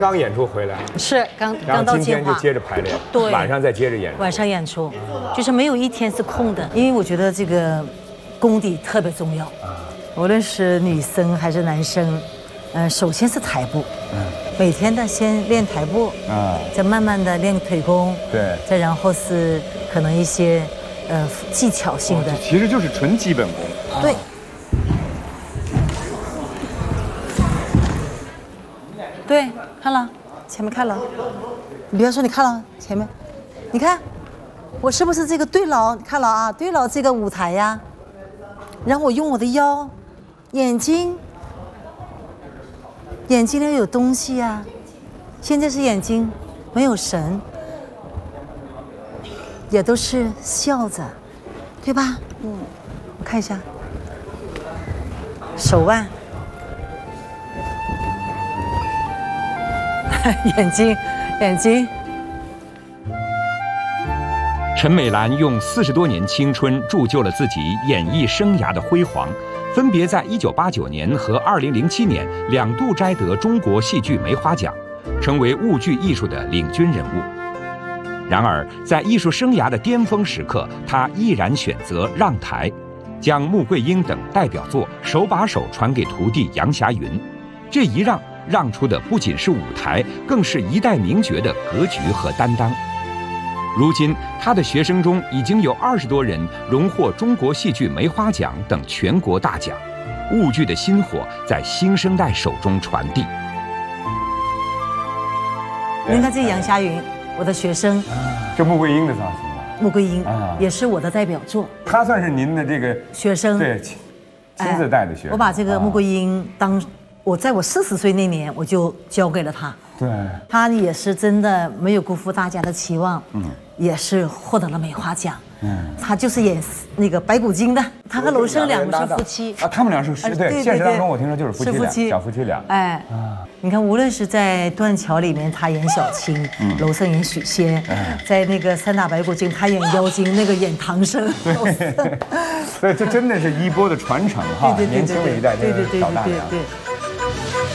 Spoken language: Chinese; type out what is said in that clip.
刚演出回来， 是刚然后到今天就金华， 接着排练， 对晚上再接着演出。 晚上演出，就是没有一天是空的，因为我觉得这个功底特别重要无论是女生还是男生，首先是台步，每天的先练台步，再慢慢的练腿功， 对， 再然后是可能一些技巧性的， 其实就是纯基本功。 对。对，看了，前面看了，你不要说你看了前面，你看，我是不是这个对牢？你看了啊，对牢这个舞台呀，然后我用我的腰、眼睛要有东西呀，现在是眼睛没有神，也都是笑着，对吧？我看一下，手腕。眼睛。 陈美兰用40多年青春铸就了自己演艺生涯的辉煌，分别在1989年和2007年2度摘得中国戏剧梅花奖，成为舞剧艺术的领军人物。然而，在艺术生涯的巅峰时刻，她毅然选择让台，将穆桂英等代表作手把手传给徒弟杨霞云。这一让出的不仅是舞台，更是一代名角的格局和担当。如今，他的学生中已经有20多人荣获中国戏剧梅花奖等全国大奖，舞剧的薪火在新生代手中传递。 您看这杨霞云，我的学生， 这穆桂英的造型吧？ 穆桂英也是我的代表作， 她算是您的这个学生， 对，亲自带的学生。 我把这个穆桂英在我40岁那年，我就交给了他。 对， 他也是真的没有辜负大家的期望，也是获得了梅花奖。他就是演那个白骨精的，他和娄生两个是夫妻啊，他们俩是对，现实当中我听说就是夫妻俩，小夫妻俩。 哎，你看，无论是在《断桥》里面他演小青，娄生演许仙，在那个《三打白骨精》他演妖精，那个演唐僧。 对，这真的是衣钵的传承哈，年轻的一代的老大娘。 对。